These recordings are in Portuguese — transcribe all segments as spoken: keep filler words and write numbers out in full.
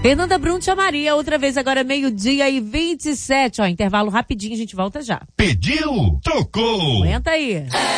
Fernanda Brum te Maria, outra vez agora meio-dia e vinte e sete. Ó, intervalo rapidinho, a gente volta já. Pediu, tocou. Aguenta aí.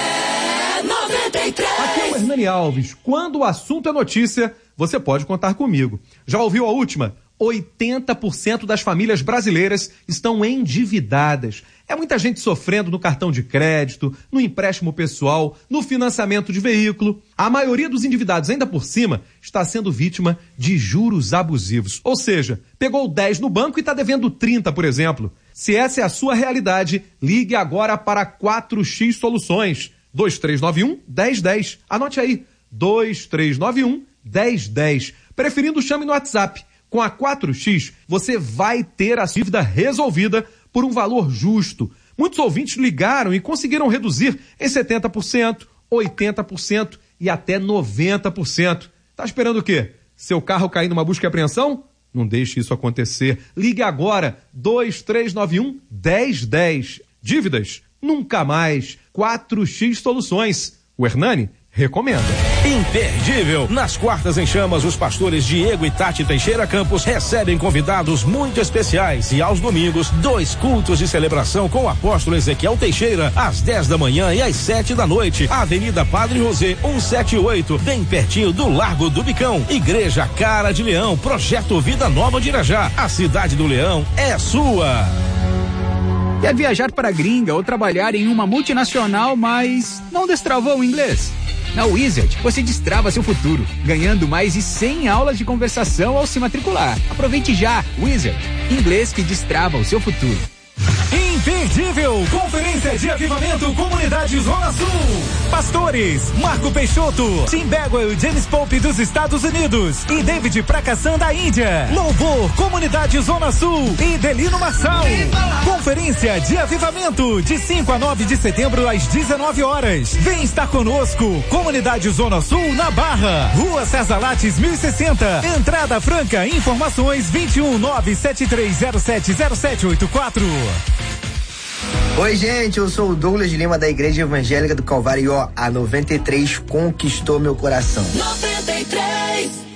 É noventa e três. Aqui é o Hernani Alves. Quando o assunto é notícia, você pode contar comigo. Já ouviu a última? oitenta por cento das famílias brasileiras estão endividadas. É muita gente sofrendo no cartão de crédito, no empréstimo pessoal, no financiamento de veículo. A maioria dos endividados, ainda por cima, está sendo vítima de juros abusivos. Ou seja, pegou dez no banco e está devendo trinta, por exemplo. Se essa é a sua realidade, ligue agora para quatro x Soluções. dois três nove um, um zero um zero. Anote aí, dois três nove um, um zero um zero. Preferindo, chame no WhatsApp. Com a quatro x, você vai ter a dívida resolvida por um valor justo. Muitos ouvintes ligaram e conseguiram reduzir em setenta por cento, oitenta por cento e até noventa por cento. Tá esperando o quê? Seu carro cair numa busca e apreensão? Não deixe isso acontecer. Ligue agora, dois três nove um, um zero um zero. Dívidas? Nunca mais. quatro x Soluções. O Hernani recomenda. Imperdível! Nas quartas em chamas, os pastores Diego e Tati Teixeira Campos recebem convidados muito especiais e aos domingos, dois cultos de celebração com o apóstolo Ezequiel Teixeira, às dez da manhã e às sete da noite. Avenida Padre José, cento e setenta e oito, bem pertinho do Largo do Bicão. Igreja Cara de Leão, Projeto Vida Nova de Irajá. A cidade do Leão é sua. Quer viajar para a gringa ou trabalhar em uma multinacional, mas não destravou o inglês? Na Wizard, você destrava seu futuro, ganhando mais de cem aulas de conversação ao se matricular. Aproveite já, Wizard, inglês que destrava o seu futuro. Imperdível! Conferência de Avivamento Comunidade Zona Sul. Pastores Marco Peixoto, Tim Bagwell e James Pope dos Estados Unidos e David Prakasam da Índia. Louvor Comunidade Zona Sul e Delino Marçal. Conferência de Avivamento de cinco a nove de setembro às dezenove horas. Vem estar conosco. Comunidade Zona Sul na Barra. Rua César Lattes mil e sessenta. Entrada franca. Informações vinte e um nove sete três zero sete zero sete oito quatro. Oi, gente, eu sou o Douglas de Lima da Igreja Evangélica do Calvário e ó, a noventa e três conquistou meu coração. noventa e três.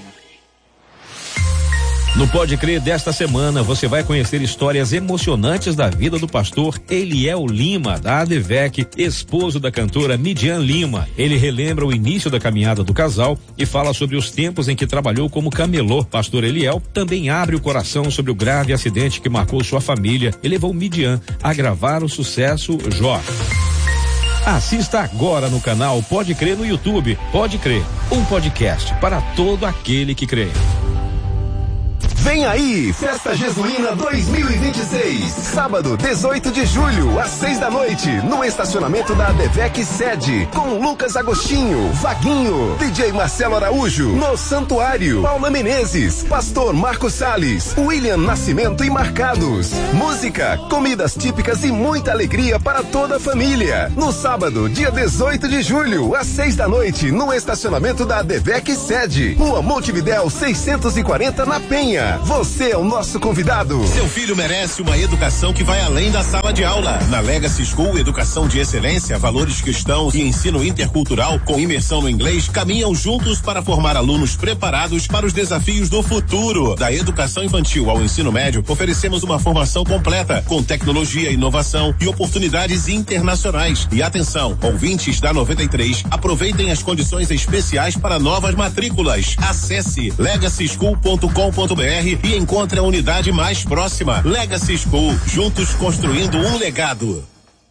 No Pode Crer desta semana, você vai conhecer histórias emocionantes da vida do pastor Eliel Lima, da A D V E C, esposo da cantora Midian Lima. Ele relembra o início da caminhada do casal e fala sobre os tempos em que trabalhou como camelô. Pastor Eliel também abre o coração sobre o grave acidente que marcou sua família e levou Midian a gravar o sucesso Jó. Assista agora no canal Pode Crer no YouTube. Pode Crer, um podcast para todo aquele que crê. Vem aí, Festa Jesuína dois mil e vinte e seis, sábado dezoito de julho, às seis da noite, no estacionamento da A D V E C sede, com Lucas Agostinho, Vaguinho, D J Marcelo Araújo, no Santuário, Paula Menezes, Pastor Marcos Salles, William Nascimento e Marcados. Música, comidas típicas e muita alegria para toda a família. No sábado, dia dezoito de julho, às seis da noite, no estacionamento da A D V E C sede, Rua Montevidéu seiscentos e quarenta, na Penha. Você é o nosso convidado. Seu filho merece uma educação que vai além da sala de aula. Na Legacy School, educação de excelência, valores cristãos e ensino intercultural com imersão no inglês caminham juntos para formar alunos preparados para os desafios do futuro. Da educação infantil ao ensino médio, oferecemos uma formação completa com tecnologia, inovação e oportunidades internacionais. E atenção, ouvintes da noventa e três, aproveitem as condições especiais para novas matrículas. Acesse legacy school ponto com ponto br e encontre a unidade mais próxima. Legacy School, juntos construindo um legado.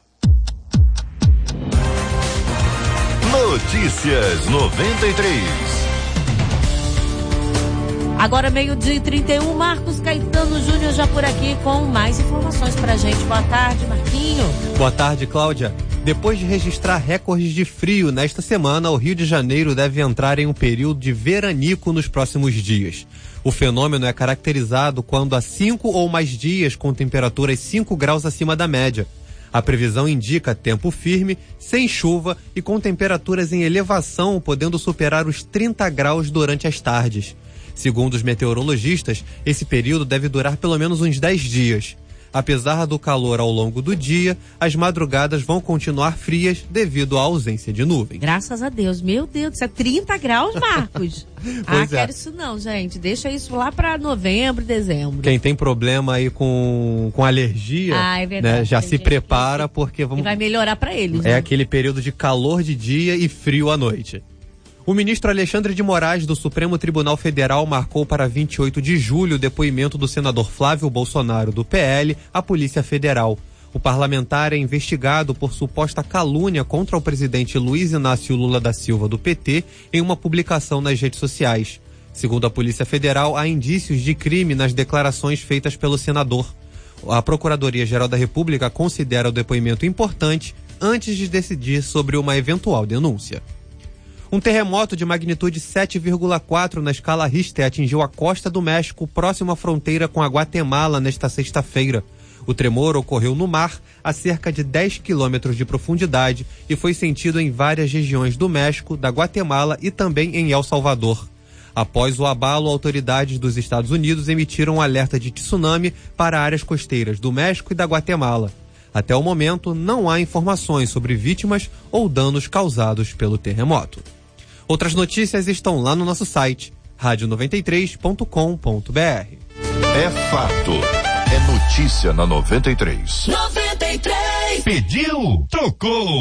Notícias noventa e três. Agora meio-dia e trinta e um, Marcos Caetano Júnior já por aqui com mais informações pra gente. Boa tarde, Marquinho. Boa tarde, Cláudia. Depois de registrar recordes de frio nesta semana, o Rio de Janeiro deve entrar em um período de veranico nos próximos dias. O fenômeno é caracterizado quando há cinco ou mais dias com temperaturas cinco graus acima da média. A previsão indica tempo firme, sem chuva e com temperaturas em elevação, podendo superar os trinta graus durante as tardes. Segundo os meteorologistas, esse período deve durar pelo menos uns dez dias. Apesar do calor ao longo do dia, as madrugadas vão continuar frias devido à ausência de nuvens. Graças a Deus. Meu Deus, isso é trinta graus, Marcos. ah, é. quero isso não, gente. Deixa isso lá para novembro, dezembro. Quem tem problema aí com, com alergia, ah, é verdade, né, já se prepara que... porque vamos... E vai melhorar para eles. É né? aquele período de calor de dia e frio à noite. O ministro Alexandre de Moraes, do Supremo Tribunal Federal, marcou para vinte e oito de julho o depoimento do senador Flávio Bolsonaro, do P L, à Polícia Federal. O parlamentar é investigado por suposta calúnia contra o presidente Luiz Inácio Lula da Silva, do P T, em uma publicação nas redes sociais. Segundo a Polícia Federal, há indícios de crime nas declarações feitas pelo senador. A Procuradoria-Geral da República considera o depoimento importante antes de decidir sobre uma eventual denúncia. Um terremoto de magnitude sete vírgula quatro na escala Richter atingiu a costa do México, próximo à fronteira com a Guatemala, nesta sexta-feira. O tremor ocorreu no mar, a cerca de dez quilômetros de profundidade, e foi sentido em várias regiões do México, da Guatemala e também em El Salvador. Após o abalo, autoridades dos Estados Unidos emitiram um alerta de tsunami para áreas costeiras do México e da Guatemala. Até o momento, não há informações sobre vítimas ou danos causados pelo terremoto. Outras notícias estão lá no nosso site, rádio noventa e três ponto com ponto b r. É fato. É notícia na noventa e três. noventa e três. Pediu, tocou.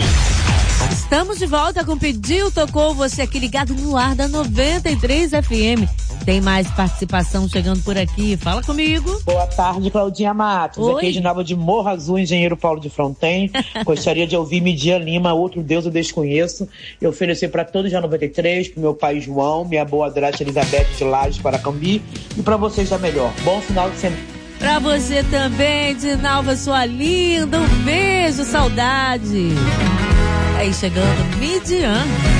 Estamos de volta com Pediu, Tocou, você aqui ligado no ar da noventa e três F M. Tem mais participação chegando por aqui. Fala comigo. Boa tarde, Claudinha Matos. Oi. Aqui de Nova de Morro Azul, engenheiro Paulo de Fronten. Gostaria de ouvir Midian Lima, Outro Deus Eu Desconheço. E oferecer para todos da noventa e três, pro meu pai João, minha boa adrasta Elizabeth de Lages, Paracambi. E para vocês da melhor. Bom final de semana. Pra você também, Dinalva, sua linda. Um beijo, saudade. Aí chegando Midian.